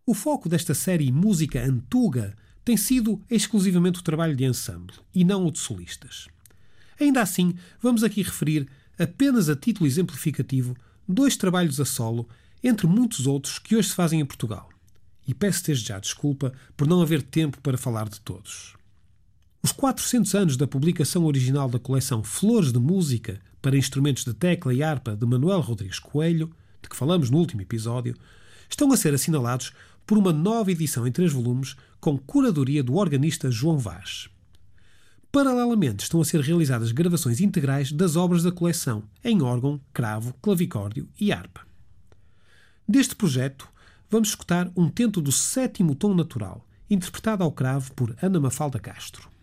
O foco desta série Música Antuga tem sido exclusivamente o trabalho de ensemble e não o de solistas. Ainda assim, vamos aqui referir, apenas a título exemplificativo, 2 trabalhos a solo, entre muitos outros que hoje se fazem em Portugal. E peço desde já desculpa por não haver tempo para falar de todos. Os 400 anos da publicação original da coleção Flores de Música para instrumentos de tecla e harpa de Manuel Rodrigues Coelho, de que falamos no último episódio, estão a ser assinalados por uma nova edição em 3 volumes com curadoria do organista João Vaz. Paralelamente estão a ser realizadas gravações integrais das obras da coleção em órgão, cravo, clavicórdio e harpa. Deste projeto, vamos escutar um tento do 7º tom natural, interpretado ao cravo por Ana Mafalda Castro.